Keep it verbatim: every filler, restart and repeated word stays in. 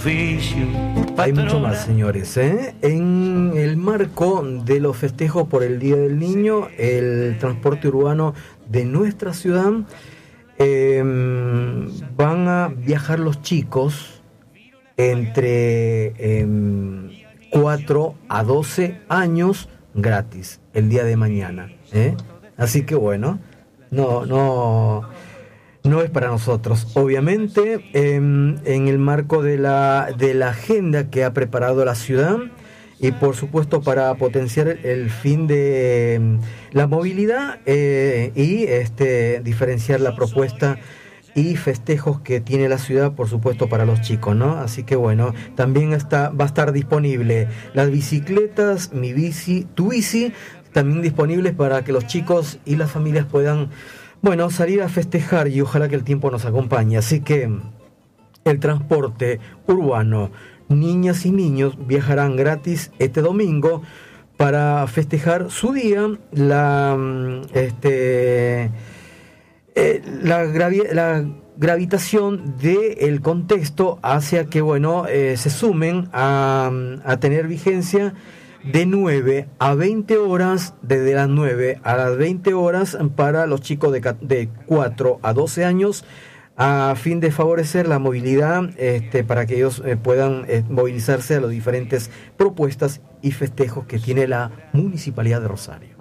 Hay mucho más, señores, ¿eh? En el marco de los festejos por el Día del Niño, el transporte urbano de nuestra ciudad, eh, van a viajar los chicos entre eh, cuatro a doce años gratis el día de mañana, ¿eh? Así que bueno, no, no... no es para nosotros, obviamente, eh, en el marco de la, de la agenda que ha preparado la ciudad y por supuesto para potenciar el fin de eh, la movilidad eh, y este, diferenciar la propuesta y festejos que tiene la ciudad, por supuesto, para los chicos, ¿no? Así que bueno, también está, va a estar disponible las bicicletas, Mi Bici, Tu Bici, también disponibles para que los chicos y las familias puedan, bueno, salir a festejar y ojalá que el tiempo nos acompañe. Así que el transporte urbano, niñas y niños viajarán gratis este domingo para festejar su día, la, este, eh, la, gravi- la gravitación del contexto hacia que, bueno, eh, se sumen a, a tener vigencia de nueve a veinte horas, desde las nueve a las veinte horas para los chicos de, de cuatro a doce años, a fin de favorecer la movilidad, este, para que ellos eh, puedan eh, movilizarse a las diferentes propuestas y festejos que tiene la Municipalidad de Rosario.